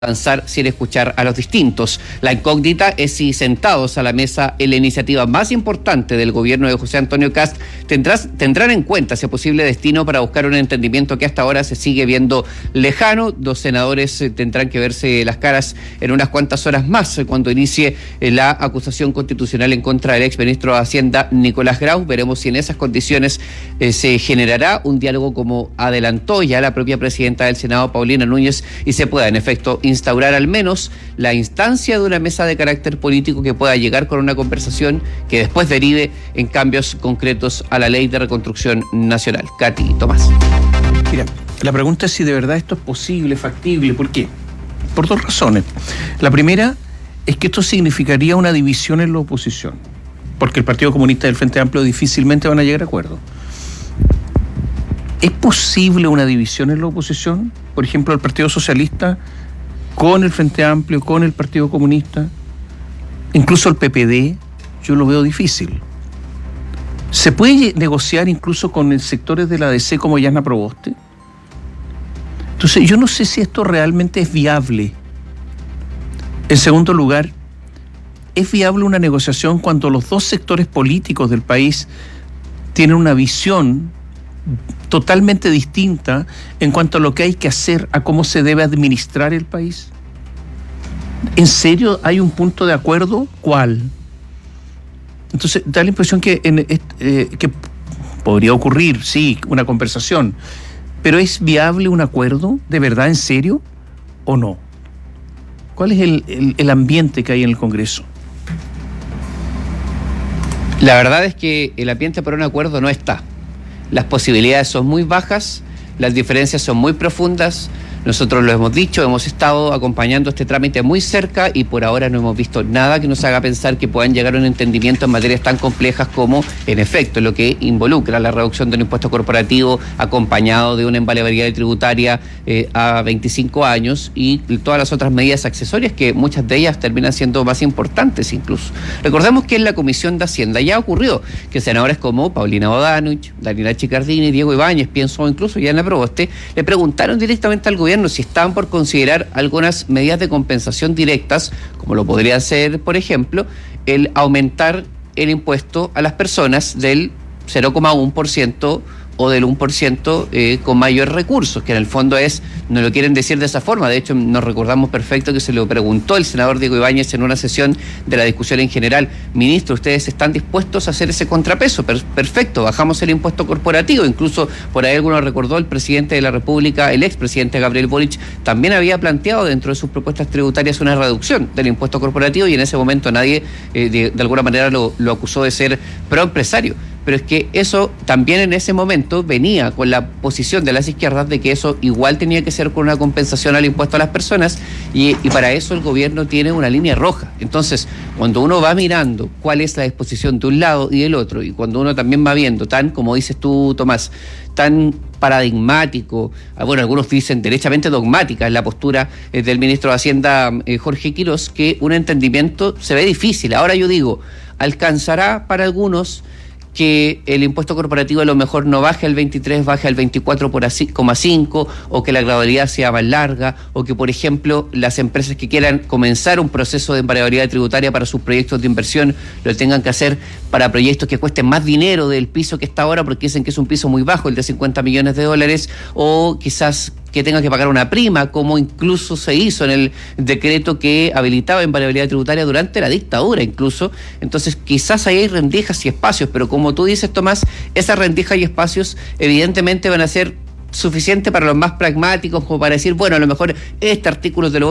avanzar sin escuchar a los distintos. La incógnita es si sentados a la mesa en la iniciativa más importante del gobierno de José Antonio Kast tendrán en cuenta ese posible destino para buscar un entendimiento que hasta ahora se sigue viendo lejano. Los senadores tendrán que verse las caras en unas cuantas horas más cuando inicie la acusación constitucional en contra del exministro de Hacienda Nicolás Grau. Veremos si en esas condiciones se generará un diálogo como adelantó ya la propia presidenta del Senado, Paulina Núñez, y se pueda en efecto instaurar al menos la instancia de una mesa de carácter político que pueda llegar con una conversación que después derive en cambios concretos a la Ley de Reconstrucción Nacional. Katy, Tomás. Mira, la pregunta es si de verdad esto es posible, factible. ¿Por qué? Por dos razones. La primera es que esto significaría una división en la oposición, porque el Partido Comunista y el Frente Amplio difícilmente van a llegar a acuerdo. ¿Es posible una división en la oposición? Por ejemplo, el Partido Socialista con el Frente Amplio, con el Partido Comunista, incluso el PPD, yo lo veo difícil. ¿Se puede negociar incluso con sectores de la ADC como Yana Proboste? Entonces, yo no sé si esto realmente es viable. En segundo lugar, ¿es viable una negociación cuando los dos sectores políticos del país tienen una visión totalmente distinta en cuanto a lo que hay que hacer, a cómo se debe administrar el país? ¿En serio hay un punto de acuerdo? ¿Cuál? Entonces da la impresión que podría ocurrir, sí, una conversación, pero ¿es viable un acuerdo? ¿De verdad, en serio? ¿O no? ¿Cuál es el ambiente que hay en el Congreso? La verdad es que el ambiente para un acuerdo no está. Las posibilidades son muy bajas, las diferencias son muy profundas. Nosotros lo hemos dicho, hemos estado acompañando este trámite muy cerca y por ahora no hemos visto nada que nos haga pensar que puedan llegar a un entendimiento en materias tan complejas como, en efecto, lo que involucra la reducción del impuesto corporativo acompañado de una invariabilidad tributaria a 25 años y todas las otras medidas accesorias que muchas de ellas terminan siendo más importantes incluso. Recordemos que en la Comisión de Hacienda ya ocurrió que senadores como Paulina Bodanovich, Daniela Chicardini, Diego Ibáñez, pienso incluso Yana Proboste, le preguntaron directamente al gobierno si estaban por considerar algunas medidas de compensación directas, como lo podría ser, por ejemplo, el aumentar el impuesto a las personas del 0,1% o del 1% con mayores recursos, que en el fondo no lo quieren decir de esa forma. De hecho, nos recordamos perfecto que se lo preguntó el senador Diego Ibáñez en una sesión de la discusión en general: ministro, ¿ustedes están dispuestos a hacer ese contrapeso? Perfecto, bajamos el impuesto corporativo. Incluso por ahí alguno recordó, el presidente de la República, el expresidente Gabriel Boric, también había planteado dentro de sus propuestas tributarias una reducción del impuesto corporativo y en ese momento nadie de alguna manera lo acusó de ser proempresario. Pero es que eso también en ese momento venía con la posición de las izquierdas de que eso igual tenía que ser con una compensación al impuesto a las personas y para eso el gobierno tiene una línea roja. Entonces, cuando uno va mirando cuál es la disposición de un lado y del otro, y cuando uno también va viendo tan, como dices tú, Tomás, tan paradigmático, bueno, algunos dicen derechamente dogmática en la postura del ministro de Hacienda, Jorge Quirós, que un entendimiento se ve difícil. Ahora yo digo, alcanzará para algunos que el impuesto corporativo a lo mejor no baje al 23, baje al 24,5, o que la gradualidad sea más larga, o que, por ejemplo, las empresas que quieran comenzar un proceso de invariabilidad tributaria para sus proyectos de inversión lo tengan que hacer para proyectos que cuesten más dinero del piso que está ahora, porque dicen que es un piso muy bajo, el de $50 millones, o quizás que tengan que pagar una prima, como incluso se hizo en el decreto que habilitaba invariabilidad tributaria durante la dictadura incluso. Entonces quizás ahí hay rendijas y espacios, pero como tú dices, Tomás, esas rendijas y espacios evidentemente van a ser suficientes para los más pragmáticos, como para decir, bueno, a lo mejor este artículo te lo